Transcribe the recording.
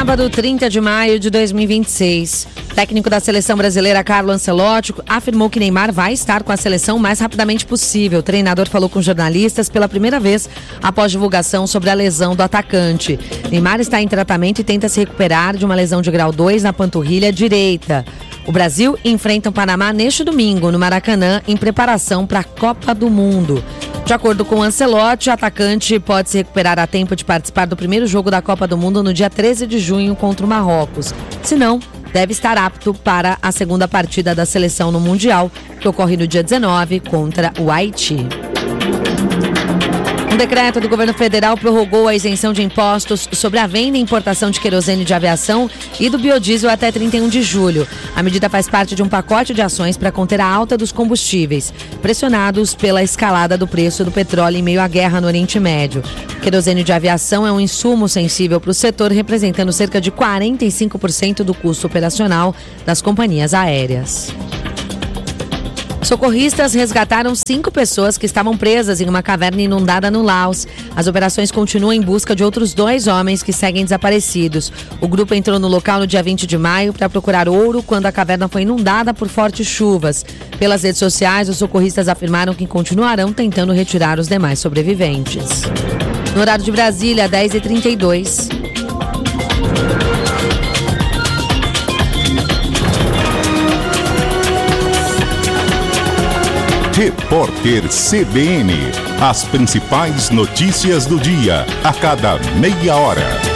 Sábado, 30 de maio de 2026. O técnico da seleção brasileira, Carlo Ancelotti, afirmou que Neymar vai estar com a seleção o mais rapidamente possível. O treinador falou com jornalistas pela primeira vez após divulgação sobre a lesão do atacante. Neymar está em tratamento e tenta se recuperar de uma lesão de grau 2 na panturrilha direita. O Brasil enfrenta o Panamá neste domingo, no Maracanã, em preparação para a Copa do Mundo. De acordo com o Ancelotti, o atacante pode se recuperar a tempo de participar do primeiro jogo da Copa do Mundo no dia 13 de junho contra o Marrocos. Se não, deve estar apto para a segunda partida da seleção no Mundial, que ocorre no dia 19 contra o Haiti. Um decreto do governo federal prorrogou a isenção de impostos sobre a venda e importação de querosene de aviação e do biodiesel até 31 de julho. A medida faz parte de um pacote de ações para conter a alta dos combustíveis, pressionados pela escalada do preço do petróleo em meio à guerra no Oriente Médio. O querosene de aviação é um insumo sensível para o setor, representando cerca de 45% do custo operacional das companhias aéreas. Socorristas resgataram 5 pessoas que estavam presas em uma caverna inundada no Laos. As operações continuam em busca de outros 2 homens que seguem desaparecidos. O grupo entrou no local no dia 20 de maio para procurar ouro quando a caverna foi inundada por fortes chuvas. Pelas redes sociais, os socorristas afirmaram que continuarão tentando retirar os demais sobreviventes. No horário de Brasília, 10h32. Repórter CBN. As principais notícias do dia, a cada meia hora.